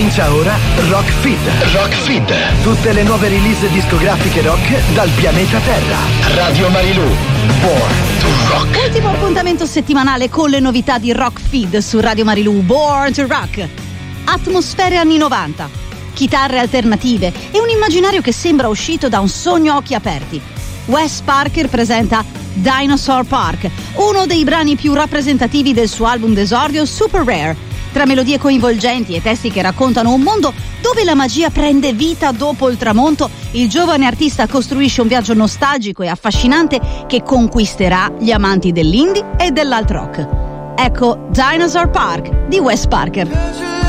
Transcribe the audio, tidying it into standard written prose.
Comincia ora Rock Feed. Rock Feed. Tutte le nuove release discografiche rock dal pianeta Terra. Radio Marilù. Born to Rock. Ultimo appuntamento settimanale con le novità di Rock Feed su Radio Marilù. Born to Rock. Atmosfere anni 90. Chitarre alternative e un immaginario che sembra uscito da un sogno a occhi aperti. Wes Parker presenta Dinosaur Park, uno dei brani più rappresentativi del suo album d'esordio Super Rare. Tra melodie coinvolgenti e testi che raccontano un mondo dove la magia prende vita dopo il tramonto, il giovane artista costruisce un viaggio nostalgico e affascinante che conquisterà gli amanti dell'indie e dell'alt rock. Ecco Dinosaur Park di Wes Parker.